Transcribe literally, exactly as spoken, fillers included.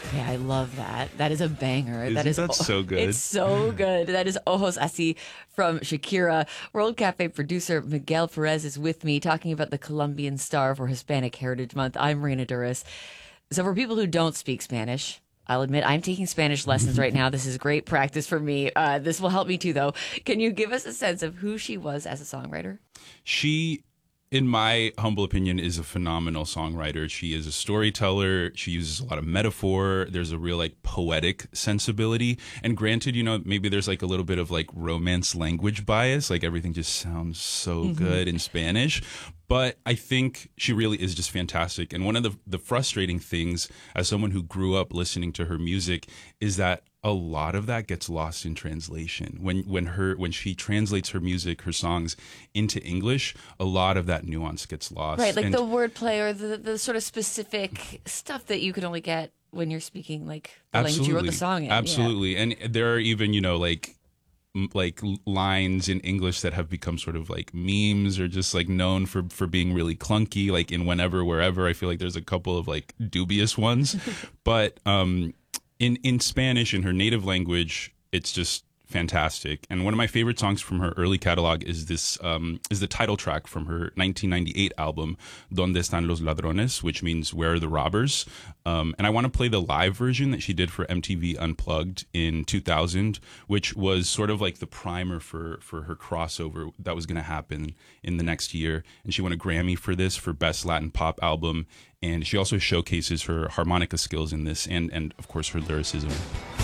Okay, I love that. That is a banger. Isn't that is that so good? It's so good. That is Ojos Así from Shakira. World Cafe producer Miguel Perez is with me talking about the Colombian star for Hispanic Heritage Month. I'm Reina Duras. So for people who don't speak Spanish, I'll admit I'm taking Spanish lessons right now. This is great practice for me. Uh, this will help me too, though. Can you give us a sense of who she was as a songwriter? She, in my humble opinion, is a phenomenal songwriter. She is a storyteller. She uses a lot of metaphor. There's a real like poetic sensibility. And granted, you know, maybe there's like a little bit of like romance language bias. Like everything just sounds so mm-hmm. good in Spanish. But I think she really is just fantastic. And one of the, the frustrating things as someone who grew up listening to her music is that a lot of that gets lost in translation. When when her when she translates her music, her songs into English, a lot of that nuance gets lost. Right, like and the wordplay or the, the sort of specific stuff that you can only get when you're speaking like the language you wrote the song in. Absolutely. Yeah. And there are even, you know, like like lines in English that have become sort of like memes or just like known for for being really clunky, like in Whenever Wherever. I feel like there's a couple of like dubious ones. But um in in Spanish, in her native language, it's just fantastic. And one of my favorite songs from her early catalog is this um is the title track from her nineteen ninety-eight album Donde Están los Ladrones, which means Where Are the Robbers? Um, and I want to play the live version that she did for M T V Unplugged in two thousand, which was sort of like the primer for for her crossover that was going to happen in the next year. And she won a Grammy for this for Best Latin Pop Album. And she also showcases her harmonica skills in this and, and of course, her lyricism.